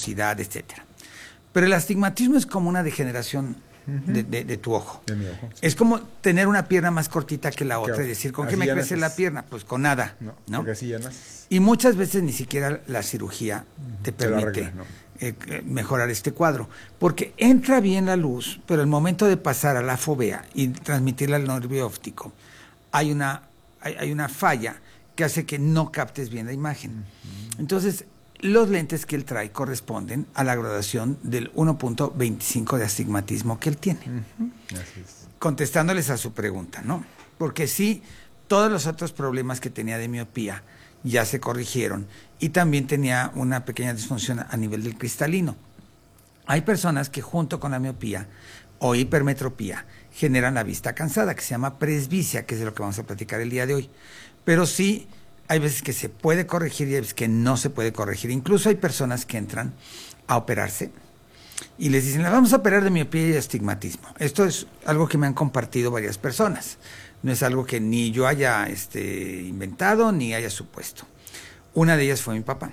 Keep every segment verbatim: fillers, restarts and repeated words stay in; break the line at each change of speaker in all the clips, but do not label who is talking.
velocidad, etcétera. Pero el astigmatismo es como una degeneración uh-huh. de, de, de tu ojo.
De mi ojo. Sí.
Es como tener una pierna más cortita que la otra
Claro.
y decir, ¿con
Así
qué me
ya
crece
naces.
la pierna? Pues con nada,
No,
¿no?
porque así ya naces.
Y muchas veces ni siquiera la cirugía te
Se la
permite
arregla, ¿no?
eh, mejorar este cuadro, porque entra bien la luz, pero el momento de pasar a la fovea y transmitirla al nervio óptico, hay una, hay, hay una falla que hace que no captes bien la imagen. Uh-huh. Entonces, los lentes que él trae corresponden a la graduación del uno punto veinticinco de astigmatismo que él tiene.
Uh-huh. Así es.
Contestándoles a su pregunta, ¿no? Porque sí, todos los otros problemas que tenía de miopía ya se corrigieron y también tenía una pequeña disfunción a nivel del cristalino. Hay personas que junto con la miopía o hipermetropía generan la vista cansada, que se llama presbicia, que es de lo que vamos a platicar el día de hoy. Pero sí, hay veces que se puede corregir y hay veces que no se puede corregir. Incluso hay personas que entran a operarse y les dicen, la vamos a operar de miopía y astigmatismo. Esto es algo que me han compartido varias personas. No es algo que ni yo haya este, inventado ni haya supuesto. Una de ellas fue mi papá.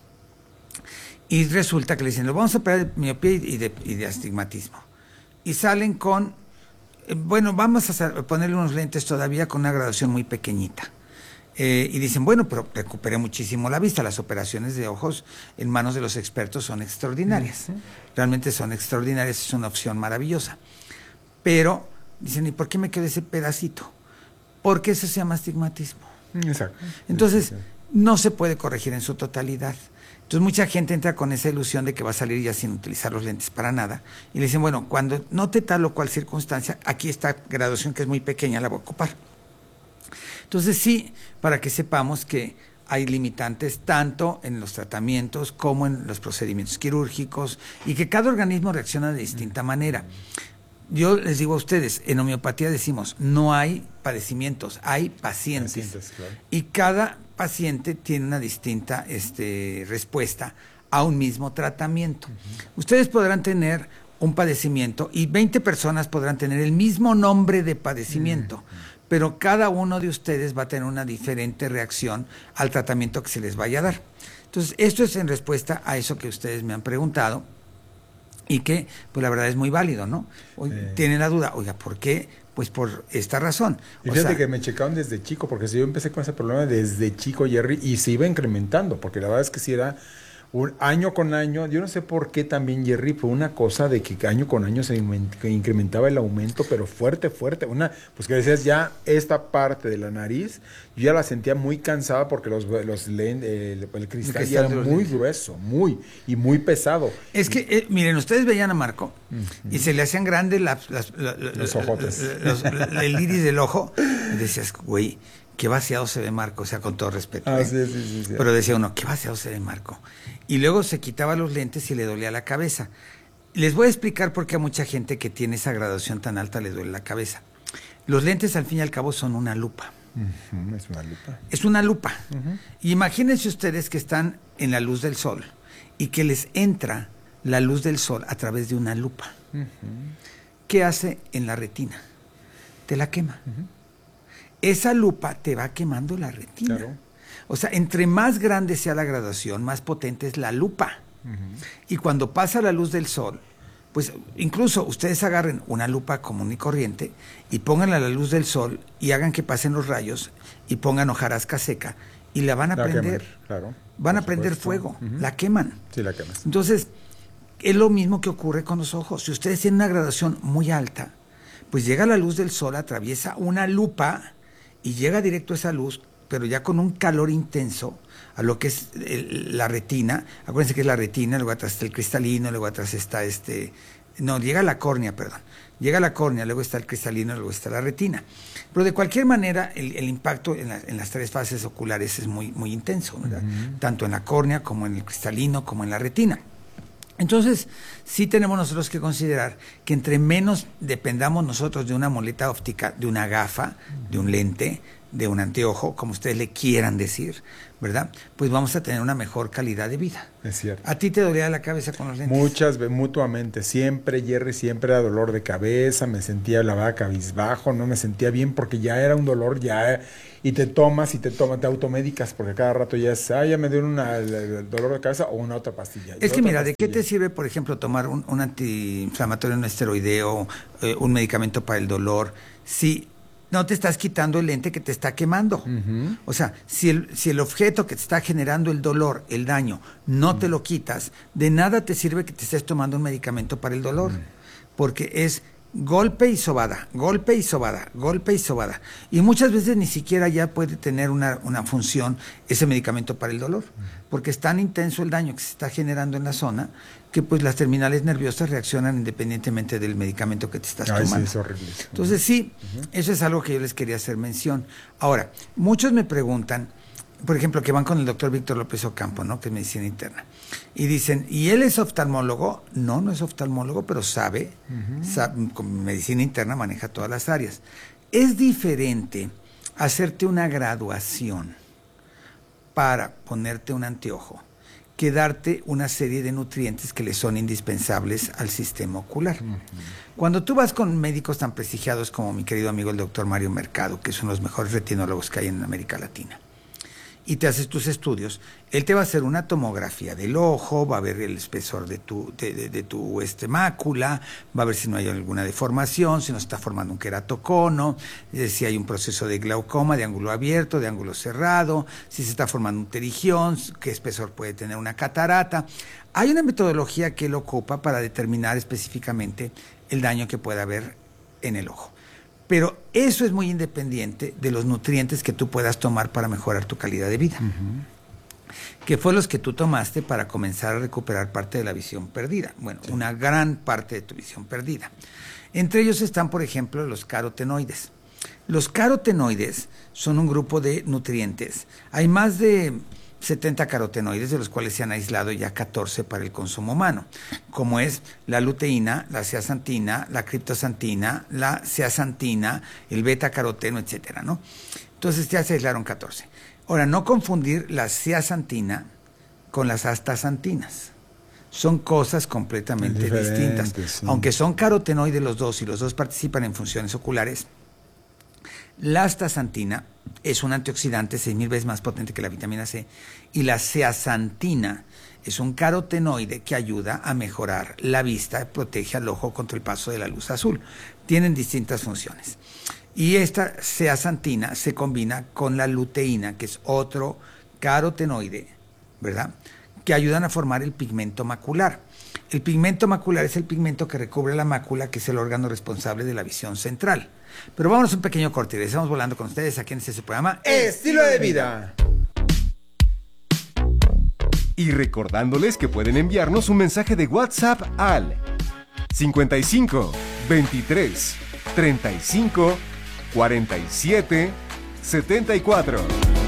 Y resulta que le dicen, lo vamos a operar de miopía y de, y de astigmatismo. Y salen con, eh, bueno, vamos a ponerle unos lentes todavía con una graduación muy pequeñita. Eh, y dicen, bueno, pero recuperé muchísimo la vista. Las operaciones de ojos en manos de los expertos son extraordinarias. Uh-huh. Realmente son extraordinarias, es una opción maravillosa. Pero dicen, ¿y por qué me quedó ese pedacito? Porque eso se llama astigmatismo.
Exacto.
Entonces, no se puede corregir en su totalidad. Entonces, mucha gente entra con esa ilusión de que va a salir ya sin utilizar los lentes para nada. Y le dicen, bueno, cuando note tal o cual circunstancia, aquí esta graduación que es muy pequeña, la voy a ocupar. Entonces, sí, para que sepamos que hay limitantes tanto en los tratamientos como en los procedimientos quirúrgicos y que cada organismo reacciona de distinta manera. Yo les digo a ustedes, en homeopatía decimos, no hay padecimientos, hay pacientes. pacientes claro. Y cada paciente tiene una distinta este, respuesta a un mismo tratamiento. Uh-huh. Ustedes podrán tener un padecimiento y veinte personas podrán tener el mismo nombre de padecimiento, uh-huh. pero cada uno de ustedes va a tener una diferente reacción al tratamiento que se les vaya a dar. Entonces, esto es en respuesta a eso que ustedes me han preguntado. Y que, pues la verdad es muy válido, ¿no? Hoy eh. tienen la duda, oiga, ¿por qué? Pues por esta razón.
Y fíjate o sea, que me checaron desde chico, porque si yo empecé con ese problema desde chico, Jerry, y se iba incrementando, porque la verdad es que si era un año con año, yo no sé por qué también, Jerry, fue una cosa de que año con año se incrementaba el aumento, pero fuerte, fuerte. Una, pues que decías ya esta parte de la nariz, yo ya la sentía muy cansada porque los, los el, el, el cristal el ya era muy lentes. grueso, muy, y muy pesado.
Es que, eh, miren, ustedes veían a Marco uh-huh. y se le hacían grandes las, las, la, la,
los ojotes.
Los, la, el iris del ojo, y decías, güey, qué vaciado se ve Marco, o sea, con todo respeto.
Ah,
¿eh?
sí, sí, sí, sí.
Pero decía uno, qué vaciado se ve Marco. Y luego se quitaba los lentes y le dolía la cabeza. Les voy a explicar por qué a mucha gente que tiene esa graduación tan alta le duele la cabeza. Los lentes, al fin y al cabo, son una lupa.
Uh-huh, es una lupa.
Es una lupa. Uh-huh. Y imagínense ustedes que están en la luz del sol y que les entra la luz del sol a través de una lupa. Uh-huh. ¿Qué hace en la retina? Te la quema. Uh-huh. Esa lupa te va quemando la retina. Claro. O sea, entre más grande sea la graduación, más potente es la lupa. Uh-huh. Y cuando pasa la luz del sol, pues incluso ustedes agarren una lupa común y corriente y pónganla a la luz del sol y hagan que pasen los rayos y pongan hojarasca seca y la van a la prender.
Queman, claro,
van a prender fuego, uh-huh. la queman.
Sí, la queman.
Entonces, es lo mismo que ocurre con los ojos. Si ustedes tienen una graduación muy alta, pues llega la luz del sol, atraviesa una lupa y llega directo a esa luz, pero ya con un calor intenso a lo que es el, la retina. Acuérdense que es la retina, luego atrás está el cristalino, luego atrás está este... No, llega la córnea, perdón. Llega la córnea, luego está el cristalino, luego está la retina. Pero de cualquier manera, el, el impacto en, la, en las tres fases oculares es muy, muy intenso, ¿verdad? Uh-huh. Tanto en la córnea, como en el cristalino, como en la retina. Entonces, sí tenemos nosotros que considerar que entre menos dependamos nosotros de una muleta óptica, de una gafa, de un lente, de un anteojo, como ustedes le quieran decir, ¿verdad? Pues vamos a tener una mejor calidad de vida.
Es cierto.
¿A ti te dolía la cabeza con los lentes?
Muchas veces, mutuamente. Siempre, Jerry, siempre era dolor de cabeza, me sentía la vaca cabizbajo, no me sentía bien porque ya era un dolor, ya... Y te tomas y te tomas, te automédicas porque cada rato ya es, ah, ya me dieron una, el dolor de cabeza o una otra pastilla.
Es que mira, pastilla. ¿De qué te sirve, por ejemplo, tomar un, un antiinflamatorio, un esteroideo, eh, un medicamento para el dolor, si no te estás quitando el lente que te está quemando? Uh-huh. O sea, si el, si el objeto que te está generando el dolor, el daño, no uh-huh. te lo quitas, de nada te sirve que te estés tomando un medicamento para el dolor, uh-huh. porque es golpe y sobada, golpe y sobada, golpe y sobada. Y muchas veces ni siquiera ya puede tener una, una función ese medicamento para el dolor, porque es tan intenso el daño que se está generando en la zona que pues las terminales nerviosas reaccionan independientemente del medicamento que te estás
Ay,
tomando.
Sí, es horrible.
Entonces sí, uh-huh. eso es algo que yo les quería hacer mención. Ahora, muchos me preguntan, por ejemplo, que van con el doctor Víctor López Ocampo, ¿no? Que es medicina interna. Y dicen, ¿y él es oftalmólogo? No, no es oftalmólogo, pero sabe, uh-huh. sabe, con medicina interna maneja todas las áreas. Es diferente hacerte una graduación para ponerte un anteojo que darte una serie de nutrientes que le son indispensables al sistema ocular. Uh-huh. Cuando tú vas con médicos tan prestigiados como mi querido amigo el doctor Mario Mercado, que es uno de los mejores retinólogos que hay en América Latina, y te haces tus estudios, él te va a hacer una tomografía del ojo, va a ver el espesor de tu, de, de, de tu este, mácula, va a ver si no hay alguna deformación, si no se está formando un queratocono, eh, si hay un proceso de glaucoma, de ángulo abierto, de ángulo cerrado, si se está formando un pterigión, qué espesor puede tener una catarata. Hay una metodología que él ocupa para determinar específicamente el daño que pueda haber en el ojo. Pero eso es muy independiente de los nutrientes que tú puedas tomar para mejorar tu calidad de vida. Uh-huh. Que fue los que tú tomaste para comenzar a recuperar parte de la visión perdida. Bueno, sí. una gran parte de tu visión perdida. Entre ellos están, por ejemplo, los carotenoides. Los carotenoides son un grupo de nutrientes. Hay más de setenta carotenoides, de los cuales se han aislado ya catorce para el consumo humano, como es la luteína, la zeaxantina, la criptoxantina, la zeaxantina, el beta-caroteno, etcétera, ¿no? Entonces ya se aislaron catorce. Ahora, no confundir la zeaxantina con las astaxantinas. Son cosas completamente distintas. Sí. Aunque son carotenoides los dos y los dos participan en funciones oculares, la astaxantina es un antioxidante seis mil veces más potente que la vitamina C y la zeaxantina es un carotenoide que ayuda a mejorar la vista, protege al ojo contra el paso de la luz azul. Tienen distintas funciones. Y esta zeaxantina se combina con la luteína, que es otro carotenoide, ¿verdad?, que ayudan a formar el pigmento macular. El pigmento macular es el pigmento que recubre la mácula, que es el órgano responsable de la visión central. Pero vámonos a un pequeño corte y estamos volando con ustedes aquí en este programa
Estilo de Vida.
Y recordándoles que pueden enviarnos un mensaje de WhatsApp al cincuenta y cinco, veintitrés, treinta y cinco, cuarenta y siete, setenta y cuatro.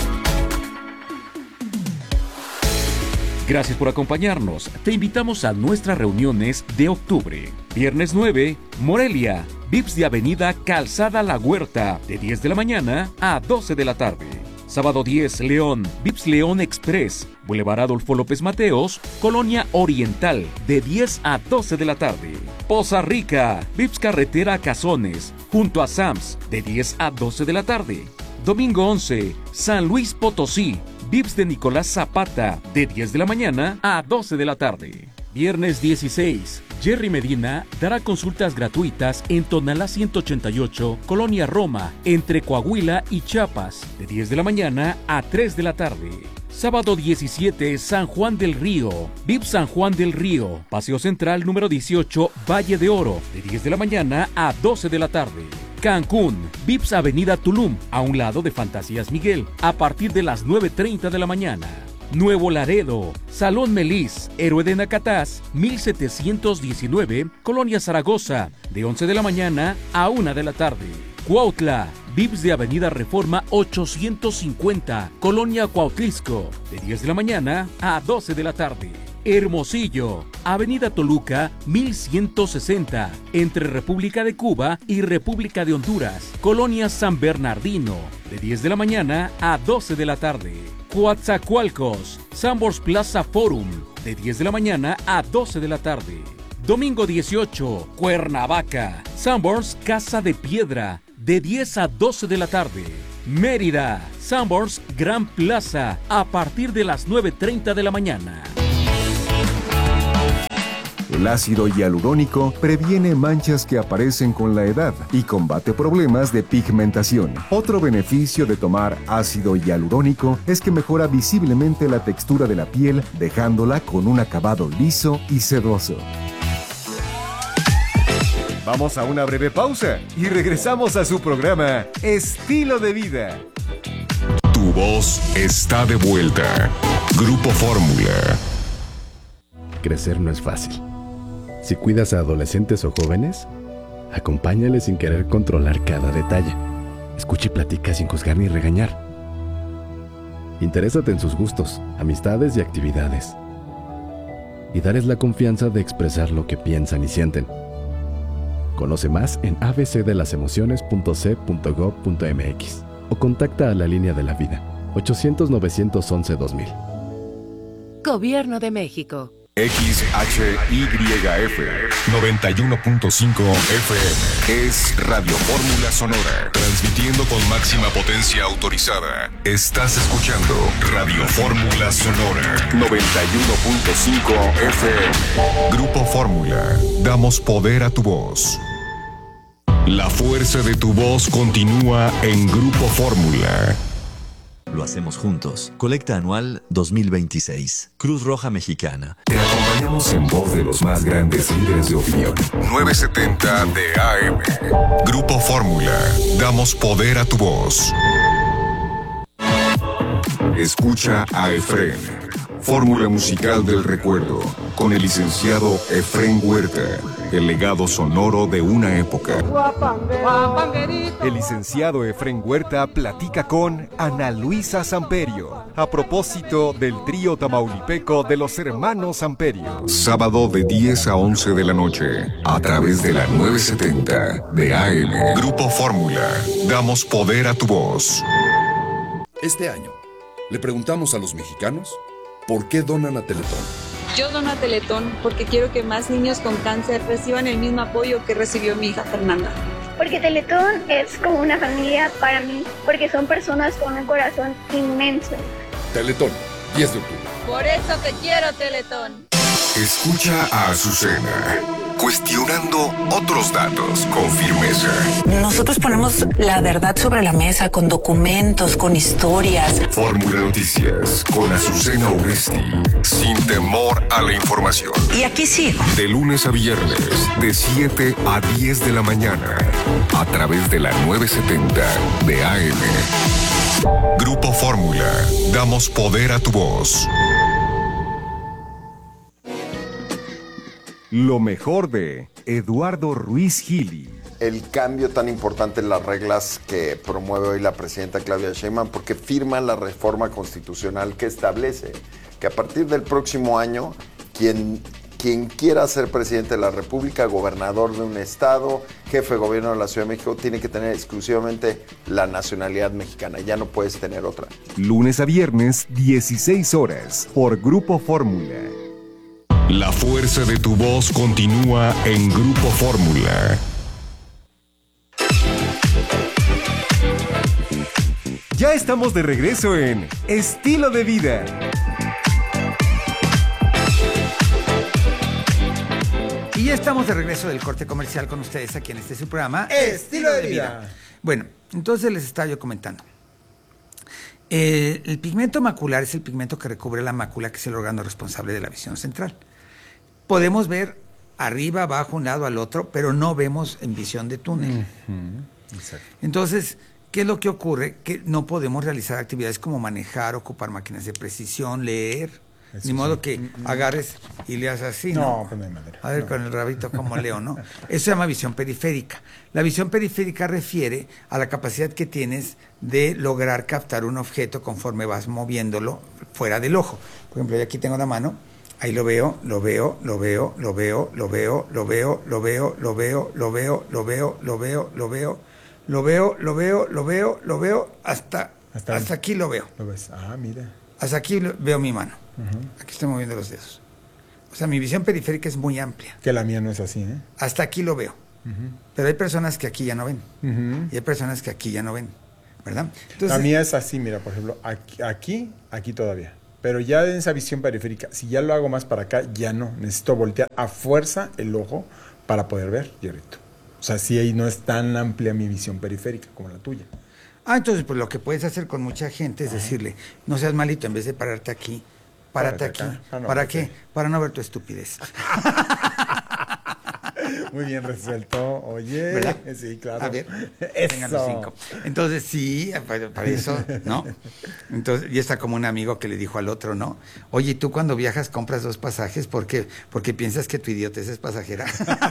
Gracias por acompañarnos. Te invitamos a nuestras reuniones de octubre. Viernes nueve, Morelia, V I P S de Avenida Calzada La Huerta, de diez de la mañana a doce de la tarde. Sábado diez, León, V I P S León Express, Boulevard Adolfo López Mateos, Colonia Oriental, de diez a doce de la tarde. Poza Rica, V I P S Carretera Cazones, junto a Sams, de diez a doce de la tarde. Domingo once, San Luis Potosí, V I P S de Nicolás Zapata, de diez de la mañana a doce de la tarde. Viernes dieciséis, Jerry Medina dará consultas gratuitas en Tonalá ciento ochenta y ocho, Colonia Roma, entre Coahuila y Chiapas, de diez de la mañana a tres de la tarde. Sábado diecisiete, San Juan del Río, V I P S San Juan del Río, Paseo Central número dieciocho, Valle de Oro, de diez de la mañana a doce de la tarde. Cancún, V I P S Avenida Tulum, a un lado de Fantasías Miguel, a partir de las nueve treinta de la mañana. Nuevo Laredo, Salón Melis, Héroe de Nacatás, mil setecientos diecinueve, Colonia Zaragoza, de once de la mañana a una de la tarde. Cuautla, V I P S de Avenida Reforma ochocientos cincuenta, Colonia Cuautlisco, de diez de la mañana a doce de la tarde. Hermosillo, Avenida Toluca, mil ciento sesenta, entre República de Cuba y República de Honduras, Colonia San Bernardino, de diez de la mañana a doce de la tarde. Coatzacoalcos, Sanborns Plaza Forum, de diez de la mañana a doce de la tarde. Domingo dieciocho, Cuernavaca, Sanborns Casa de Piedra, de diez a doce de la tarde. Mérida, Sanborns Gran Plaza, a partir de las nueve treinta de la mañana.
El ácido hialurónico previene manchas que aparecen con la edad y combate problemas de pigmentación. Otro beneficio de tomar ácido hialurónico es que mejora visiblemente la textura de la piel, dejándola con un acabado liso y sedoso. Vamos a una breve pausa y regresamos a su programa Estilo de Vida.
Tu voz está de vuelta. Grupo Fórmula.
Crecer no es fácil. Si cuidas a adolescentes o jóvenes, acompáñales sin querer controlar cada detalle. Escucha y platica sin juzgar ni regañar. Interésate en sus gustos, amistades y actividades. Y darles la confianza de expresar lo que piensan y sienten. Conoce más en a b c de las emociones punto c punto gob punto m x o contacta a la línea de la vida ochocientos, novecientos once, dos mil.
Gobierno de México.
X H Y F noventa y uno punto cinco F M es Radio Fórmula Sonora, transmitiendo con máxima potencia autorizada. Estás escuchando Radio Fórmula Sonora noventa y uno punto cinco F M. Grupo Fórmula, damos poder a tu voz. La fuerza de tu voz continúa en Grupo Fórmula.
Lo hacemos juntos. Colecta anual dos mil veintiséis. Cruz Roja Mexicana.
Te acompañamos en voz de los más grandes líderes de opinión. novecientos setenta de A M. Grupo Fórmula. Damos poder a tu voz. Escucha a Efrén. Fórmula musical del recuerdo. Con el licenciado Efrén Huerta. El legado sonoro de una época.
El licenciado Efrén Huerta platica con Ana Luisa Samperio a propósito del trío tamaulipeco de los hermanos Samperio.
Sábado de diez a once de la noche, a través de la novecientos setenta de A M. Grupo Fórmula, damos poder a tu voz.
Este año, le preguntamos a los mexicanos por qué donan a Teletón.
Yo dono a Teletón porque quiero que más niños con cáncer reciban el mismo apoyo que recibió mi hija Fernanda.
Porque Teletón es como una familia para mí, porque son personas con un corazón inmenso.
Teletón, diez de octubre.
Por eso te quiero, Teletón.
Escucha a Azucena, cuestionando otros datos con firmeza.
Nosotros ponemos la verdad sobre la mesa con documentos, con historias.
Fórmula Noticias con Azucena Uresti, sin temor a la información.
Y aquí sigo.
De lunes a viernes, de siete a diez de la mañana, a través de la novecientos setenta de A M. Grupo Fórmula, damos poder a tu voz.
Lo mejor de Eduardo Ruiz Gili.
El cambio tan importante en las reglas que promueve hoy la presidenta Claudia Sheinbaum, porque firma la reforma constitucional que establece que a partir del próximo año, quien, quien quiera ser presidente de la República, gobernador de un estado, jefe de gobierno de la Ciudad de México, tiene que tener exclusivamente la nacionalidad mexicana, ya no puedes tener otra.
Lunes a viernes, dieciséis horas, por Grupo Fórmula.
La fuerza de tu voz continúa en Grupo Fórmula.
Ya estamos de regreso en Estilo de Vida.
Y ya estamos de regreso del corte comercial con ustedes aquí en este su programa
Estilo de Vida.
Bueno, entonces les estaba yo comentando. Eh, el pigmento macular es el pigmento que recubre la mácula, que es el órgano responsable de la visión central. Podemos ver arriba, abajo, un lado al otro, pero no vemos en visión de túnel.
Uh-huh. Exacto.
Entonces, ¿qué es lo que ocurre? Que no podemos realizar actividades como manejar, ocupar máquinas de precisión, leer. Eso Ni modo sí. que uh-huh. agarres y leas así, ¿no?
No, pues no hay manera.
A ver,
no.
con el rabito como leo, ¿no? Eso se llama visión periférica. La visión periférica refiere a la capacidad que tienes de lograr captar un objeto conforme vas moviéndolo fuera del ojo. Por ejemplo, yo aquí tengo la mano. Ahí lo veo, lo veo, lo veo, lo veo, lo veo, lo veo, lo veo, lo veo, lo veo, lo veo, lo veo, lo veo, lo veo, lo veo, lo veo, lo veo, hasta, hasta, hasta aquí lo veo.
Lo ves. Ah, mira.
Hasta aquí veo mi mano.
Uh-huh.
Aquí estoy moviendo los dedos. O sea, mi visión periférica es muy amplia.
Que la mía no es así, ¿eh?
Hasta aquí lo veo. Uh-huh. Pero hay personas que aquí ya no ven.
Uh-huh.
Y hay personas que aquí ya no ven. ¿Verdad?
Entonces, la mía es así, mira, por ejemplo, aquí, aquí, aquí todavía. Pero ya en esa visión periférica, si ya lo hago más para acá, ya no. Necesito voltear a fuerza el ojo para poder ver, Jerrito. O sea, sí, ahí no es tan amplia mi visión periférica como la tuya.
Ah, entonces, pues lo que puedes hacer con mucha gente es Ajá. decirle, no seas malito, en vez de pararte aquí, párate aquí. Ah, no, ¿Para qué? Okay. Para no ver tu estupidez.
Muy bien resuelto. Oye,
¿verdad?
Sí, claro.
A ver, vengan los cinco. Entonces, sí, para, para eso, ¿no? Entonces, y está como un amigo que le dijo al otro, ¿no? Oye, tú cuando viajas compras dos pasajes, ¿por qué? Porque piensas que tu idiotez es pasajera.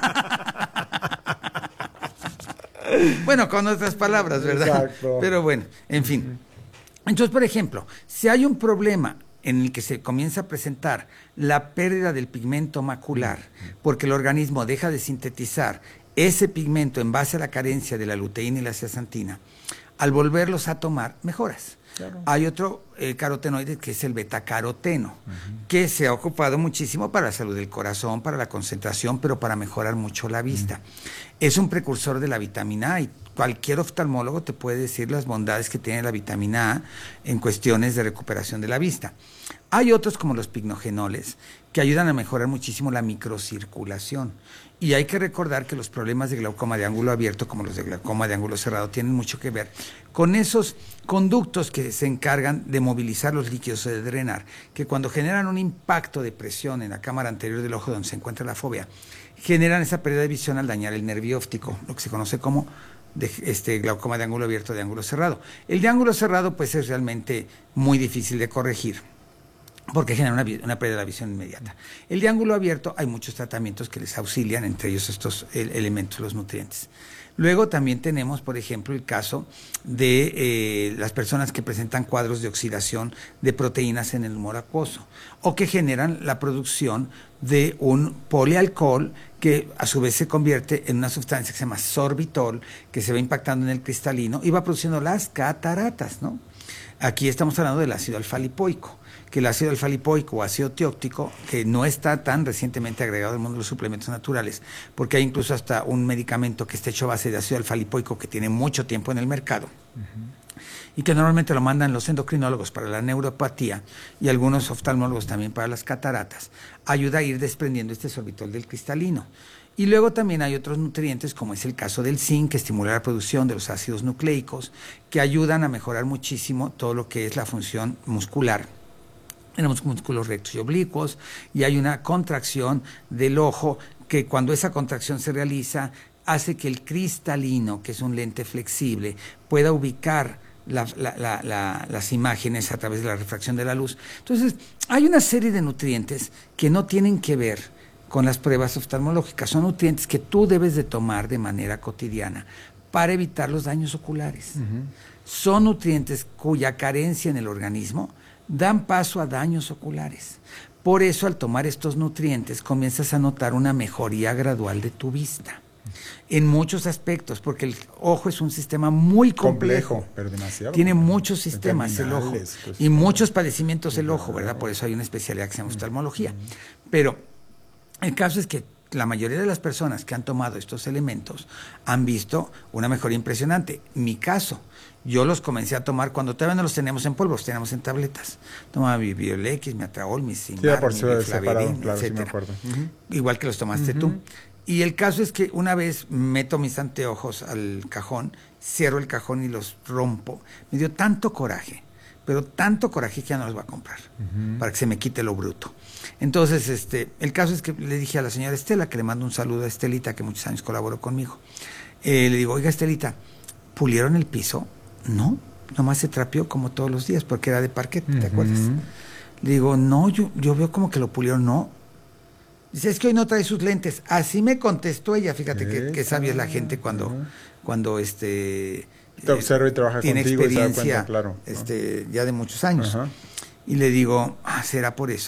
Bueno, con otras palabras, ¿verdad?
Exacto.
Pero bueno, en fin. Entonces, por ejemplo, si hay un problema en el que se comienza a presentar la pérdida del pigmento macular, porque el organismo deja de sintetizar ese pigmento en base a la carencia de la luteína y la zeaxantina, al volverlos a tomar, mejoras. Claro. Hay otro eh, carotenoide que es el betacaroteno, uh-huh. que se ha ocupado muchísimo para la salud del corazón, para la concentración, pero para mejorar mucho la vista. Uh-huh. Es un precursor de la vitamina A y cualquier oftalmólogo te puede decir las bondades que tiene la vitamina A en cuestiones de recuperación de la vista. Hay otros como los pignogenoles que ayudan a mejorar muchísimo la microcirculación. Y hay que recordar que los problemas de glaucoma de ángulo abierto, como los de glaucoma de ángulo cerrado, tienen mucho que ver con esos conductos que se encargan de movilizar los líquidos o de drenar, que cuando generan un impacto de presión en la cámara anterior del ojo donde se encuentra la fóvea, generan esa pérdida de visión al dañar el nervio óptico, lo que se conoce como de este glaucoma de ángulo abierto de ángulo cerrado. El de ángulo cerrado pues es realmente muy difícil de corregir, porque genera una, una pérdida de la visión inmediata. El de ángulo abierto hay muchos tratamientos que les auxilian, entre ellos estos el, elementos, los nutrientes. Luego también tenemos, por ejemplo, el caso de eh, las personas que presentan cuadros de oxidación de proteínas en el humor acuoso o que generan la producción de un polialcohol que a su vez se convierte en una sustancia que se llama sorbitol, que se va impactando en el cristalino y va produciendo las cataratas, ¿no? Aquí estamos hablando del ácido alfa-lipoico, que el ácido alfa-lipoico o ácido tióptico, que no está tan recientemente agregado al mundo de los suplementos naturales, porque hay incluso hasta un medicamento que está hecho a base de ácido alfa-lipoico que tiene mucho tiempo en el mercado, uh-huh. y que normalmente lo mandan los endocrinólogos para la neuropatía y algunos oftalmólogos también para las cataratas, ayuda a ir desprendiendo este sorbitol del cristalino. Y luego también hay otros nutrientes, como es el caso del zinc, que estimula la producción de los ácidos nucleicos, que ayudan a mejorar muchísimo todo lo que es la función muscular. Tenemos músculos rectos y oblicuos, y hay una contracción del ojo que cuando esa contracción se realiza, hace que el cristalino, que es un lente flexible, pueda ubicar La, la, la, la, las imágenes a través de la refracción de la luz. Entonces, hay una serie de nutrientes que no tienen que ver con las pruebas oftalmológicas. Son nutrientes que tú debes de tomar de manera cotidiana para evitar los daños oculares. Uh-huh. Son nutrientes cuya carencia en el organismo dan paso a daños oculares. Por eso, al tomar estos nutrientes, comienzas a notar una mejoría gradual de tu vista. En muchos aspectos, porque el ojo es un sistema muy complejo,
complejo pero demasiado.
Tiene muchos sistemas el ojo pues, y muchos padecimientos el ojo, ¿verdad? Por eso hay una especialidad que se llama oftalmología. Pero el caso es que la mayoría de las personas que han tomado estos elementos han visto una mejoría impresionante. Mi caso, yo los comencé a tomar cuando todavía no los teníamos en polvo, los teníamos en tabletas. Tomaba mi Biolex, mi Atraol, mi Simbar,
sí,
mi Flavedin,
claro,
etcétera.
Sí me acuerdo. Uh-huh.
Igual que los tomaste uh-huh. tú. Y el caso es que una vez meto mis anteojos al cajón, cierro el cajón y los rompo. Me dio tanto coraje, pero tanto coraje que ya no los voy a comprar, uh-huh. para que se me quite lo bruto. Entonces, este, el caso es que le dije a la señora Estela, que le mando un saludo a Estelita, que muchos años colaboró conmigo. Eh, le digo, oiga, Estelita, ¿pulieron el piso? No, nomás se trapeó como todos los días, porque era de parquet, ¿te uh-huh. acuerdas? Le digo, no, yo, yo veo como que lo pulieron, no. Dice, es que hoy no trae sus lentes. Así me contestó ella, fíjate qué, qué sabia es la gente cuando, uh-huh. cuando este...
te observa y trabaja
tiene
contigo
experiencia,
y se da cuenta, claro,
este, ¿no? ya de muchos años.
Uh-huh.
Y le digo, ah, será por eso.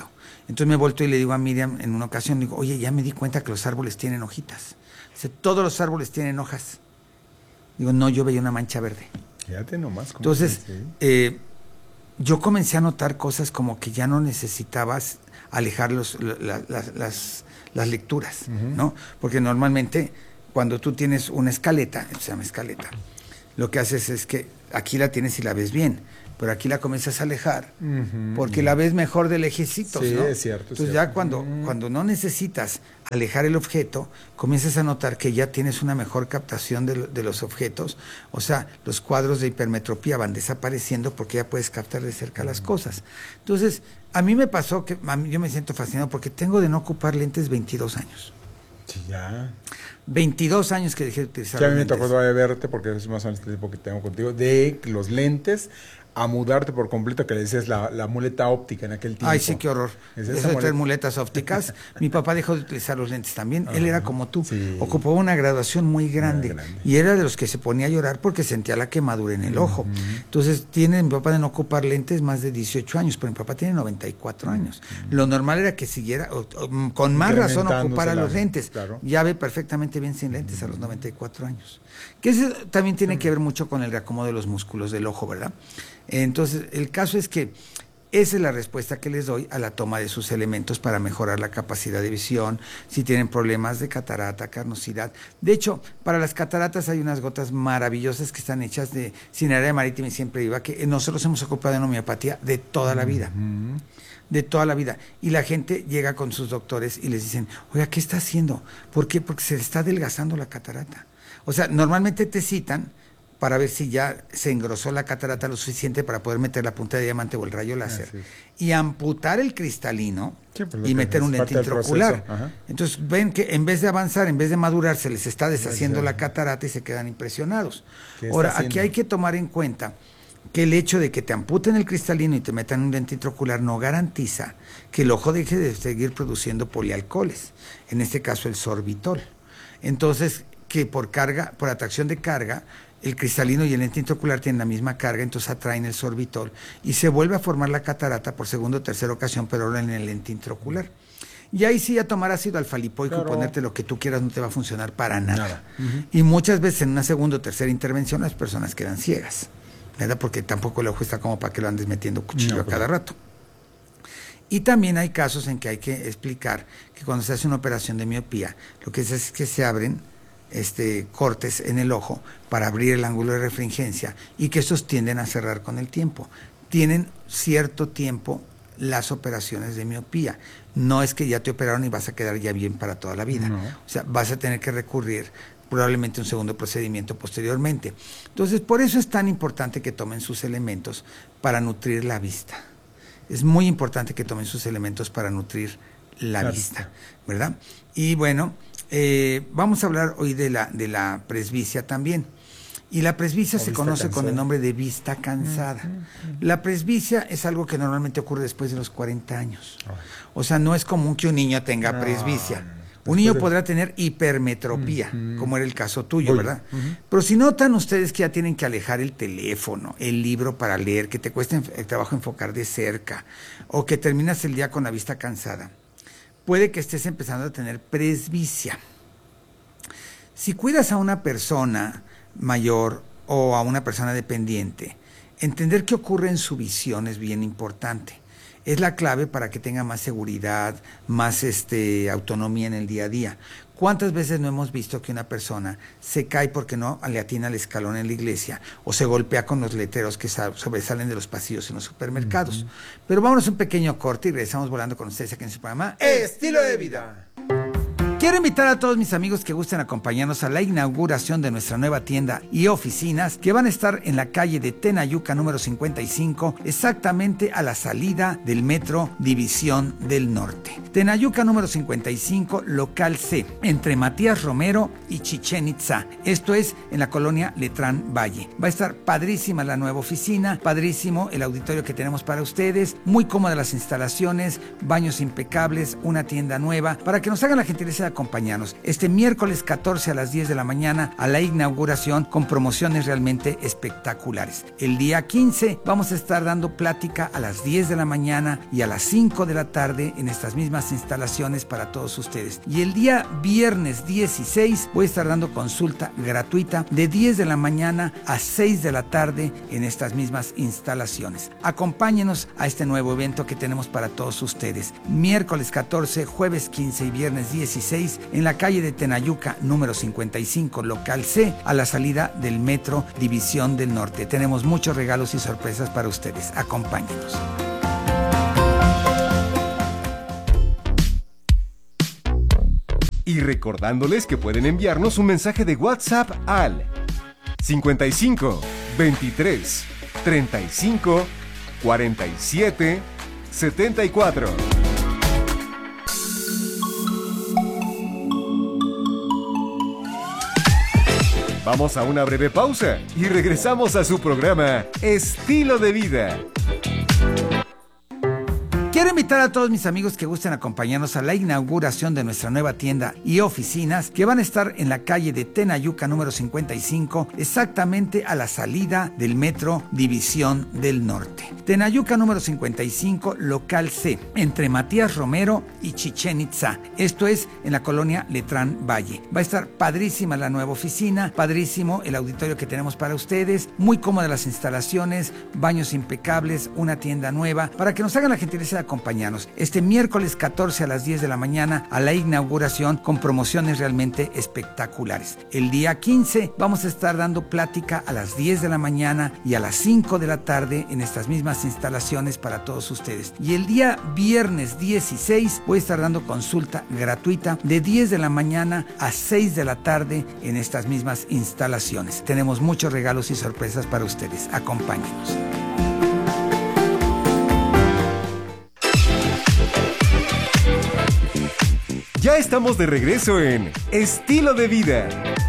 Entonces me volto y le digo a Miriam en una ocasión, digo, oye, ya me di cuenta que los árboles tienen hojitas. Dice, todos los árboles tienen hojas. Digo, no, yo veía una mancha verde.
Fíjate nomás.
Entonces, eh, yo comencé a notar cosas como que ya no necesitabas alejar los, la, la, las, las lecturas, uh-huh. ¿no? Porque normalmente cuando tú tienes una escaleta, se llama escaleta, lo que haces es que aquí la tienes y la ves bien, pero aquí la comienzas a alejar, uh-huh. porque la ves mejor de lejecitos,
sí,
¿no?
es cierto.
Entonces
es
ya
cierto.
cuando, uh-huh. cuando no necesitas alejar el objeto, comienzas a notar que ya tienes una mejor captación de, de los objetos, o sea, los cuadros de hipermetropía van desapareciendo porque ya puedes captar de cerca uh-huh. las cosas. Entonces, a mí me pasó que a mí, yo me siento fascinado porque tengo de no ocupar lentes veintidós años.
Sí, ya.
veintidós años que dejé de utilizar
sí,
los
a mí me
lentes.
tocó todavía verte, porque es más o menos el tiempo que tengo contigo, de los lentes a mudarte por completo, que le decías la, la muleta óptica en aquel tiempo.
Ay, sí, qué horror.
¿Es
Eso
esa
de
muleta?
tener muletas ópticas. Mi papá dejó de utilizar los lentes también.
Ajá.
Él era como tú.
Sí.
Ocupaba una graduación muy grande,
Muy grande.
Y era de los que se ponía a llorar porque sentía la quemadura en el uh-huh. ojo. Entonces, tiene mi papá de no ocupar lentes más de dieciocho años, pero mi papá tiene noventa y cuatro años. Uh-huh. Lo normal era que siguiera, o, o, con más razón, ocupara los lentes.
Claro.
Ya ve perfectamente bien sin lentes uh-huh. a los noventa y cuatro años. Que eso también tiene uh-huh. que ver mucho con el reacomodo de los músculos del ojo, ¿verdad? Entonces, el caso es que esa es la respuesta que les doy a la toma de sus elementos para mejorar la capacidad de visión, si tienen problemas de catarata, carnosidad. De hecho, para las cataratas hay unas gotas maravillosas que están hechas de Cineraria Marítima y Siempre Viva, que nosotros hemos ocupado en homeopatía de toda la vida. Uh-huh. De toda la vida. Y la gente llega con sus doctores y les dicen, oiga, ¿qué está haciendo? ¿Por qué? Porque se le está adelgazando la catarata. O sea, normalmente te citan para ver si ya se engrosó la catarata lo suficiente para poder meter la punta de diamante o el rayo láser. Y amputar el cristalino
sí, pues
y meter un lente intraocular. Entonces ven que en vez de avanzar, en vez de madurar, se les está deshaciendo la catarata y se quedan impresionados. Ahora, aquí hay que tomar en cuenta que el hecho de que te amputen el cristalino y te metan un lente intraocular no garantiza que el ojo deje de seguir produciendo polialcoholes, en este caso el sorbitol. Entonces, que por carga, por atracción de carga, el cristalino y el lente intraocular tienen la misma carga, entonces atraen el sorbitol y se vuelve a formar la catarata por segunda o tercera ocasión, pero ahora en el lente intraocular. Y ahí sí, a tomar ácido alfa-lipoico claro. y ponerte lo que tú quieras no te va a funcionar para nada. nada. Uh-huh. Y muchas veces en una segunda o tercera intervención las personas quedan ciegas, ¿verdad? Porque tampoco el ojo está como para que lo andes metiendo cuchillo no, a cada rato. Y también hay casos en que hay que explicar que cuando se hace una operación de miopía, lo que se hace es que se abren Este, cortes en el ojo para abrir el ángulo de refringencia y que estos tienden a cerrar con el tiempo. Tienen cierto tiempo las operaciones de miopía. No es que ya te operaron y vas a quedar ya bien para toda la vida. No. O sea, vas a tener que recurrir probablemente a un segundo procedimiento posteriormente. Entonces, por eso es tan importante que tomen sus elementos para nutrir la vista. Es muy importante que tomen sus elementos para nutrir la claro. vista, ¿verdad? Y bueno, Eh, vamos a hablar hoy de la, de la presbicia también. Y la presbicia se conoce cansada. con el nombre de vista cansada. Uh-huh. La presbicia es algo que normalmente ocurre después de los cuarenta años. Uh-huh. O sea, no es común que un niño tenga no, presbicia. Un niño de... podrá tener hipermetropía, uh-huh. como era el caso tuyo, Oye. ¿verdad? Uh-huh. Pero si notan ustedes que ya tienen que alejar el teléfono, el libro para leer, que te cuesta el trabajo enfocar de cerca, o que terminas el día con la vista cansada, puede que estés empezando a tener presbicia. Si cuidas a una persona mayor o a una persona dependiente, entender qué ocurre en su visión es bien importante. Es la clave para que tenga más seguridad, más este, autonomía en el día a día. ¿Cuántas veces no hemos visto que una persona se cae porque no le atina el escalón en la iglesia o se golpea con los letreros que sobresalen de los pasillos en los supermercados? Uh-huh. Pero vámonos a un pequeño corte y regresamos volando con ustedes aquí en su programa Estilo de Vida. Quiero invitar a todos mis amigos que gusten acompañarnos a la inauguración de nuestra nueva tienda y oficinas que van a estar en la calle de Tenayuca número cincuenta y cinco, exactamente a la salida del metro División del Norte. Tenayuca número cincuenta y cinco, local C, entre Matías Romero y Chichén Itzá. Esto es en la colonia Letrán Valle. Va a estar padrísima la nueva oficina, padrísimo el auditorio que tenemos para ustedes, muy cómodas las instalaciones, baños impecables, una tienda nueva, para que nos hagan la gentileza de acompañarnos este miércoles catorce a las diez de la mañana a la inauguración con promociones realmente espectaculares. El día quince vamos a estar dando plática a las diez de la mañana y a las cinco de la tarde en estas mismas instalaciones para todos ustedes. Y el día viernes dieciséis voy a estar dando consulta gratuita de diez de la mañana a seis de la tarde en estas mismas instalaciones. Acompáñenos a este nuevo evento que tenemos para todos ustedes. Miércoles catorce, jueves quince y viernes dieciséis en la calle de Tenayuca, número cincuenta y cinco, local C, a la salida del Metro División del Norte. Tenemos muchos regalos y sorpresas para ustedes. Acompáñenos.
Y recordándoles que pueden enviarnos un mensaje de WhatsApp al cincuenta y cinco, veintitrés, treinta y cinco, cuarenta y siete, setenta y cuatro. Vamos a una breve pausa y regresamos a su programa Estilo de Vida.
Quiero invitar a todos mis amigos que gusten acompañarnos a la inauguración de nuestra nueva tienda y oficinas que van a estar en la calle de Tenayuca número cincuenta y cinco, exactamente a la salida del Metro División del Norte. Tenayuca número cincuenta y cinco, local C, entre Matías Romero y Chichén Itzá. Esto es en la colonia Letrán Valle. Va a estar padrísima la nueva oficina, padrísimo el auditorio que tenemos para ustedes, muy cómodas las instalaciones, baños impecables, una tienda nueva, para que nos hagan la gentileza de acompañarnos este miércoles catorce a las diez de la mañana a la inauguración con promociones realmente espectaculares. El día quince vamos a estar dando plática a las diez de la mañana y a las cinco de la tarde en estas mismas instalaciones para todos ustedes. Y el día viernes dieciséis voy a estar dando consulta gratuita de diez de la mañana a seis de la tarde en estas mismas instalaciones. Tenemos muchos regalos y sorpresas para ustedes. Acompáñenos.
Ya estamos de regreso en Estilo de Vida.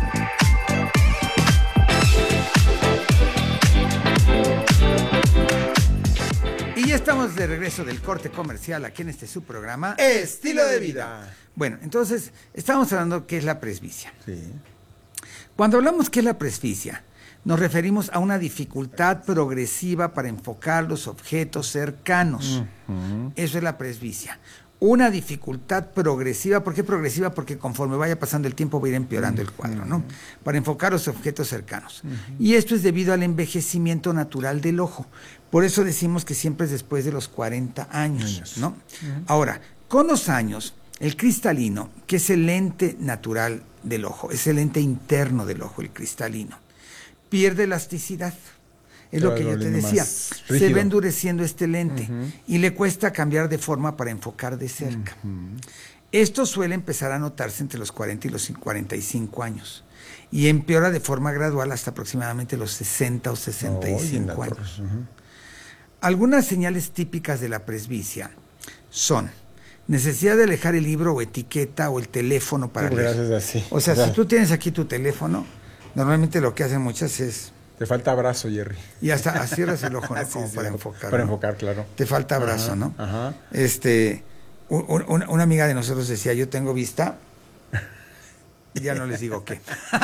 Y ya estamos de regreso del corte comercial aquí en este su programa
Estilo de Vida.
Bueno, entonces estamos hablando qué es la presbicia.
Sí.
Cuando hablamos qué es la presbicia, nos referimos a una dificultad progresiva para enfocar los objetos cercanos. Uh-huh. Eso es la presbicia. Una dificultad progresiva. ¿Por qué progresiva? Porque conforme vaya pasando el tiempo va a ir empeorando uh-huh. el cuadro, ¿no? Para enfocar los objetos cercanos. Uh-huh. Y esto es debido al envejecimiento natural del ojo. Por eso decimos que siempre es después de los cuarenta años, ¿no? Uh-huh. Ahora, con los años, el cristalino, que es el lente natural del ojo, es el lente interno del ojo, el cristalino, pierde elasticidad. Es lo que yo te decía, se va endureciendo este lente uh-huh. y le cuesta cambiar de forma para enfocar de cerca. Uh-huh. Esto suele empezar a notarse entre los cuarenta y los cuarenta y cinco años y empeora de forma gradual hasta aproximadamente los sesenta o sesenta y cinco oh, años. Uh-huh. Algunas señales típicas de la presbicia son necesidad de alejar el libro o etiqueta o el teléfono para leer.
Así.
O sea, o sea, si tú tienes aquí tu teléfono, normalmente lo que hacen muchas es...
Te falta abrazo, Jerry.
Y hasta cierras el ojo, ¿no? Como sí, para sí, enfocar.
Para
¿no?
enfocar, claro.
Te falta abrazo,
ajá,
¿no?
Ajá.
Este, un, un, una amiga de nosotros decía, yo tengo vista, y ya no les digo qué.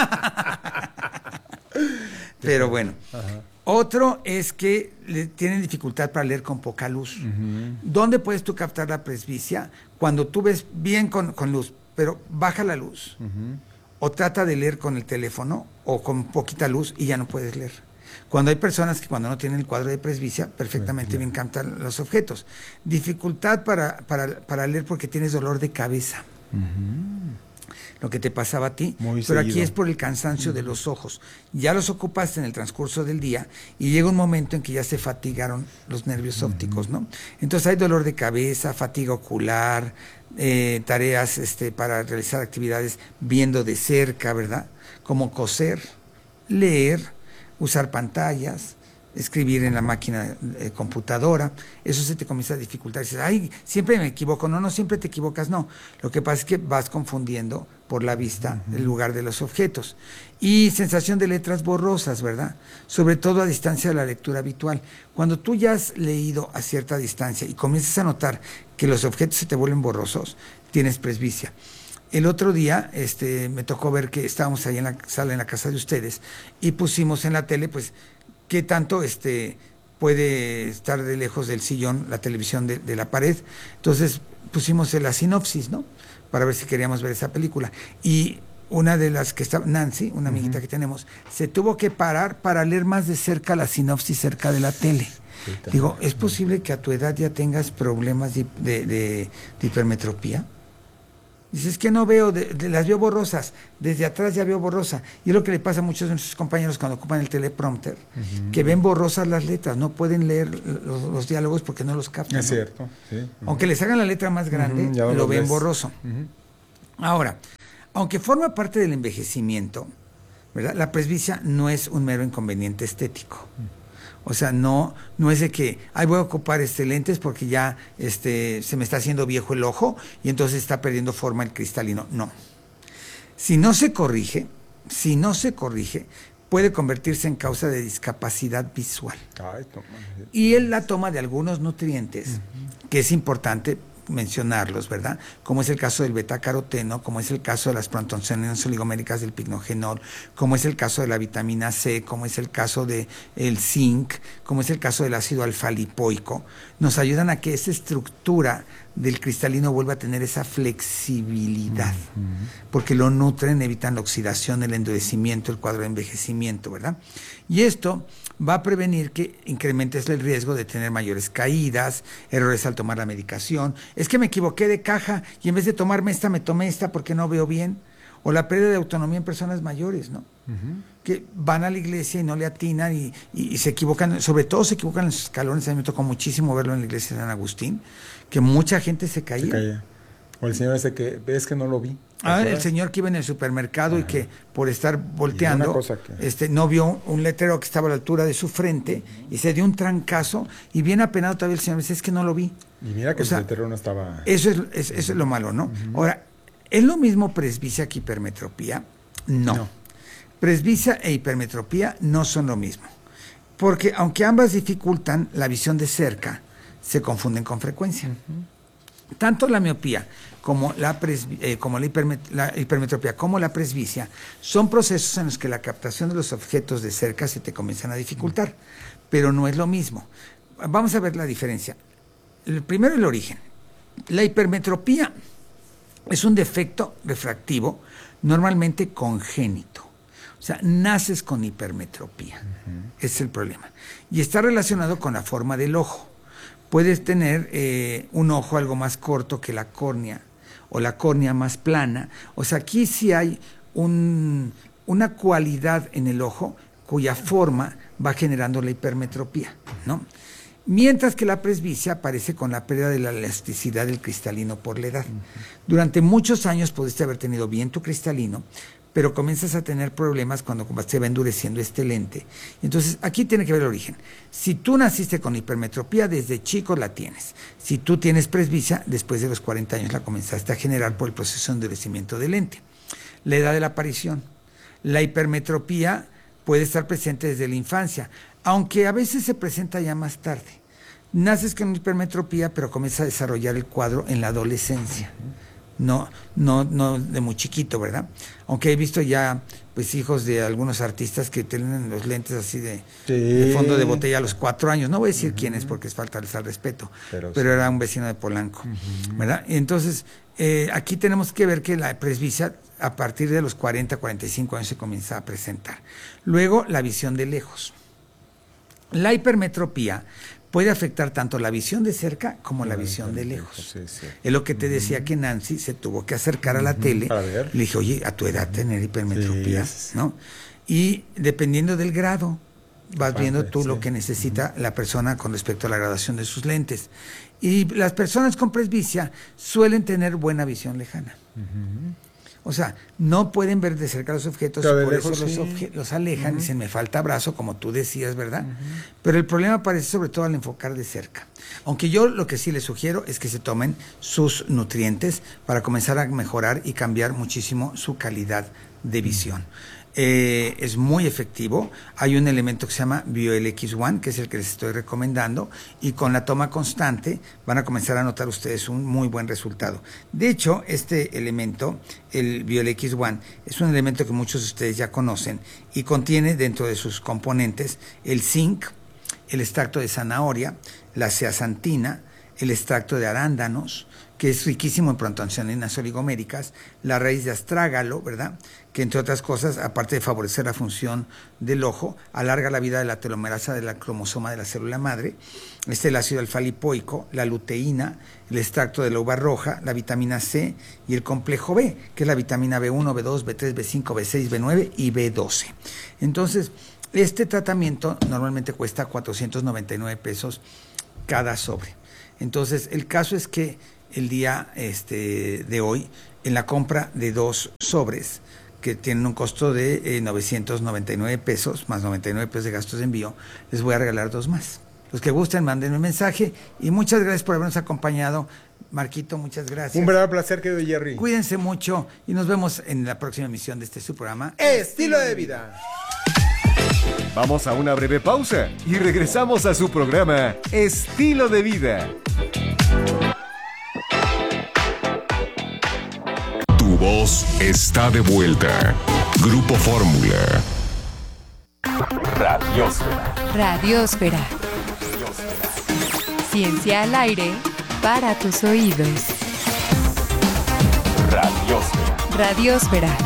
Pero bueno. Ajá. Otro es que le, tienen dificultad para leer con poca luz. Uh-huh. ¿Dónde puedes tú captar la presbicia? Cuando tú ves bien con, con luz, pero baja la luz. Uh-huh. O trata de leer con el teléfono o con poquita luz y ya no puedes leer. Cuando hay personas que cuando no tienen el cuadro de presbicia, perfectamente sí, bien captan los objetos. Dificultad para, para, para leer porque tienes dolor de cabeza. Uh-huh. Lo que te pasaba a ti,
muy
pero
seguido.
Aquí es por el cansancio uh-huh. de los ojos. Ya los ocupaste en el transcurso del día y llega un momento en que ya se fatigaron los nervios uh-huh. ópticos, ¿no? Entonces hay dolor de cabeza, fatiga ocular, eh, tareas este, para realizar actividades viendo de cerca, ¿verdad? Como coser, leer, usar pantallas, escribir en la máquina eh, computadora, eso se te comienza a dificultar. Dices, ay, siempre me equivoco. No, no, siempre te equivocas, no. Lo que pasa es que vas confundiendo por la vista uh-huh. el lugar de los objetos. Y sensación de letras borrosas, ¿verdad? Sobre todo a distancia de la lectura habitual. Cuando tú ya has leído a cierta distancia y comienzas a notar que los objetos se te vuelven borrosos, tienes presbicia. El otro día este, me tocó ver que estábamos ahí en la sala, en la casa de ustedes, y pusimos en la tele, pues, qué tanto este, puede estar de lejos del sillón la televisión de, de la pared. Entonces pusimos la sinopsis, ¿no? Para ver si queríamos ver esa película. Y una de las que estaba, Nancy, una amiguita uh-huh. que tenemos, se tuvo que parar para leer más de cerca la sinopsis cerca de la tele. Sí, digo, ¿es posible que a tu edad ya tengas problemas de, de, de, de hipermetropía? Dices, es que no veo, de, de, las veo borrosas, desde atrás ya veo borrosa. Y es lo que le pasa a muchos de nuestros compañeros cuando ocupan el teleprompter, uh-huh. que ven borrosas las letras, no pueden leer los, los diálogos porque no los captan.
Es
¿no?
cierto, sí. Uh-huh.
Aunque les hagan la letra más grande, uh-huh, lo ven ves. borroso. Uh-huh. Ahora, aunque forma parte del envejecimiento, ¿verdad? La presbicia no es un mero inconveniente estético. O sea, no, no es de que, ay, voy a ocupar este lentes porque ya este, se me está haciendo viejo el ojo y entonces está perdiendo forma el cristalino. No. Si no se corrige, si no se corrige, puede convertirse en causa de discapacidad visual. Ay, toma. Y en la toma de algunos nutrientes, uh-huh. que es importante mencionarlos, ¿verdad? Como es el caso del betacaroteno, como es el caso de las proantoncianinas oligoméricas del pignogenol, como es el caso de la vitamina C, como es el caso del zinc, como es el caso del ácido alfa-lipoico, nos ayudan a que esa estructura del cristalino vuelva a tener esa flexibilidad, uh-huh. porque lo nutren, evitan la oxidación, el endurecimiento, el cuadro de envejecimiento, ¿verdad? Y esto va a prevenir que incrementes el riesgo de tener mayores caídas, errores al tomar la medicación. Es que me equivoqué de caja y en vez de tomarme esta, me tomé esta porque no veo bien. O la pérdida de autonomía en personas mayores, ¿no? Uh-huh. Que van a la iglesia y no le atinan y, y, y se equivocan, sobre todo se equivocan en los escalones. A mí me tocó muchísimo verlo en la iglesia de San Agustín, que mucha gente se caía. Se caía.
O el señor ese que, ves que no lo vi.
Ah, el señor que iba en el supermercado Ajá. y que por estar volteando, que... este, no vio un letrero que estaba a la altura de su frente uh-huh. y se dio un trancazo y bien apenado todavía el señor dice, es que no lo vi.
Y mira que
o sea,
el letrero no estaba...
Eso es, es, eso es lo malo, ¿no? Uh-huh. Ahora, ¿es lo mismo presbicia que hipermetropía? No. no. Presbicia e hipermetropía no son lo mismo. Porque aunque ambas dificultan la visión de cerca, se confunden con frecuencia. Uh-huh. Tanto la miopía como la, presbi- eh, como la, hipermet- la hipermetropía como la presbicia son procesos en los que la captación de los objetos de cerca se te comienzan a dificultar, uh-huh. pero no es lo mismo. Vamos a ver la diferencia. El primero, el origen. La hipermetropía es un defecto refractivo normalmente congénito. O sea, naces con hipermetropía. Uh-huh. Ese es el problema. Y está relacionado con la forma del ojo. Puedes tener eh, un ojo algo más corto que la córnea o la córnea más plana. O sea, aquí sí hay un, una cualidad en el ojo cuya forma va generando la hipermetropía, ¿no? Mientras que la presbicia aparece con la pérdida de la elasticidad del cristalino por la edad. Uh-huh. Durante muchos años pudiste haber tenido bien tu cristalino, pero comienzas a tener problemas cuando se va endureciendo este lente. Entonces, aquí tiene que ver el origen. Si tú naciste con hipermetropía, desde chico la tienes. Si tú tienes presbicia, después de los cuarenta años la comenzaste a generar por el proceso de endurecimiento del lente. La edad de la aparición. La hipermetropía puede estar presente desde la infancia, aunque a veces se presenta ya más tarde. Naces con hipermetropía, pero comienza a desarrollar el cuadro en la adolescencia. No, no, no de muy chiquito, ¿verdad? Aunque he visto ya pues hijos de algunos artistas que tienen los lentes así de, sí. de fondo de botella a los cuatro años. No voy a decir uh-huh. quién es porque es faltarles al respeto, pero, pero sí. era un vecino de Polanco, uh-huh. ¿verdad? Entonces, eh, aquí tenemos que ver que la presbicia a partir de los cuarenta, cuarenta y cinco años se comienza a presentar. Luego, la visión de lejos. La hipermetropía puede afectar tanto la visión de cerca como la visión de lejos. Sí, sí. Es lo que te decía uh-huh. que Nancy se tuvo que acercar a la uh-huh. tele. A ver. Le dije, oye, a tu edad tener hipermetropía, sí, ¿no? Y dependiendo del grado, vas Parte, viendo tú sí. lo que necesita uh-huh. la persona con respecto a la gradación de sus lentes. Y las personas con presbicia suelen tener buena visión lejana. Uh-huh. O sea, no pueden ver de cerca los objetos, y por eso los, sí. obje- los alejan uh-huh. y dicen, me falta brazo, como tú decías, ¿verdad? Uh-huh. Pero el problema aparece sobre todo al enfocar de cerca. Aunque yo lo que sí les sugiero es que se tomen sus nutrientes para comenzar a mejorar y cambiar muchísimo su calidad de visión. Uh-huh. Eh, es muy efectivo. Hay un elemento que se llama Bioel X uno, que es el que les estoy recomendando, y con la toma constante van a comenzar a notar ustedes un muy buen resultado. De hecho, este elemento, el Bioel X uno, es un elemento que muchos de ustedes ya conocen y contiene dentro de sus componentes el zinc, el extracto de zanahoria, la zeaxantina, el extracto de arándanos, que es riquísimo en proangiotensininas oligoméricas, la raíz de astrágalo, ¿verdad?, que entre otras cosas, aparte de favorecer la función del ojo, alarga la vida de la telomerasa del cromosoma de la célula madre. Este es el ácido alfa-lipoico, la luteína, el extracto de la uva roja, la vitamina C y el complejo B, que es la vitamina B uno, B dos, B tres, B cinco, B seis, B nueve y B doce. Entonces, este tratamiento normalmente cuesta cuatrocientos noventa y nueve pesos cada sobre. Entonces, el caso es que el día este, de hoy, en la compra de dos sobres, que tienen un costo de eh, novecientos noventa y nueve pesos, más noventa y nueve pesos de gastos de envío, les voy a regalar dos más. Los que gusten, mándenme un mensaje, y muchas gracias por habernos acompañado. Marquito, muchas gracias.
Un verdadero placer, querido Jerry.
Cuídense mucho, y nos vemos en la próxima emisión de este su programa,
Estilo de Vida.
Vamos a una breve pausa y regresamos a su programa Estilo de Vida.
Tu voz está de vuelta. Grupo Fórmula.
Radiósfera.
Radiósfera. Ciencia al aire para tus oídos.
Radiósfera.
Radiósfera.